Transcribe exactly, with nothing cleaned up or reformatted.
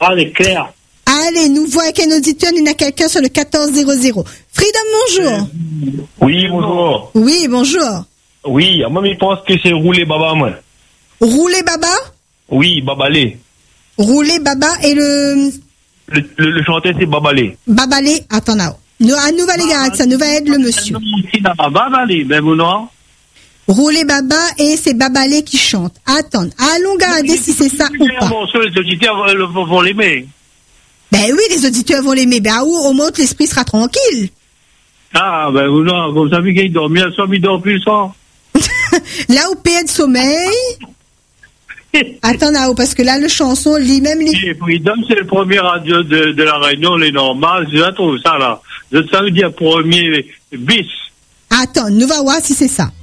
Allez, clair. Allez, nous voyons qu'un auditeur, il y en a quelqu'un sur le quatorze zéro zéro. Freedom, bonjour. Oui, bonjour. Oui, bonjour. Oui, moi, je pense que c'est Roulé Baba, moi. Roulé Baba? Oui, Babalé. Roulé Baba et le... Le, le, le chanteur, c'est Babalé. Babalé, attends là. Nous, à nous va les gars, ça nous va être le monsieur. Babalé, ben vous non? Roulé Baba et c'est Babalé qui chante. Attends, allons regarder si c'est ça ou pas. Bon, les auditeurs vont l'aimer. Ben oui, les auditeurs vont l'aimer. Ben où, au moins, l'esprit sera tranquille. Ah, ben vous non, vous savez qu'il dort bien, soit il dort plus sans. Là où paie de sommeil. Attends là, parce que là, le chanson, lui-même, lui. Et Freedom, c'est le premier radio de, de la Réunion, les normales. Je trouve ça, là. Ça veut dire premier bis. Attends, nous va voir si c'est ça.